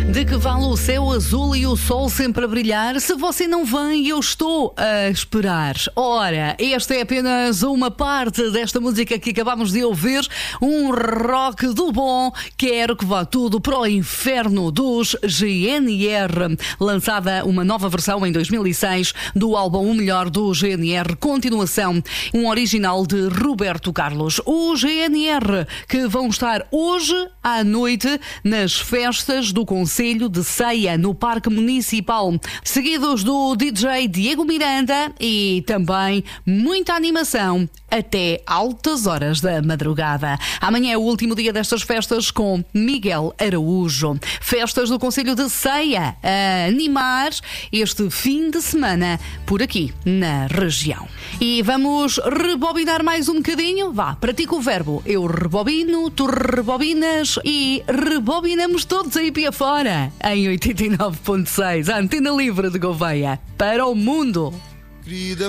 De que vale o céu azul e o sol sempre a brilhar? Se você não vem, eu estou a esperar. Ora, esta é apenas uma parte desta música que acabamos de ouvir. Um rock do bom. Quero que vá tudo para o inferno dos GNR. Lançada uma nova versão em 2006 do álbum O Melhor do GNR. Continuação, um original de Roberto Carlos. O GNR que vão estar hoje à noite nas festas do Concelho de Ceia, no Parque Municipal, seguidos do DJ Diego Miranda e também muita animação até altas horas da madrugada. Amanhã é o último dia destas festas com Miguel Araújo. Festas do Concelho de Ceia a animar este fim de semana por aqui na região. E vamos rebobinar mais um bocadinho? Vá, pratica o verbo. Eu rebobino, tu rebobinas e rebobinamos todos aí para fora em 89.6, a Antena Livre de Gouveia para o mundo.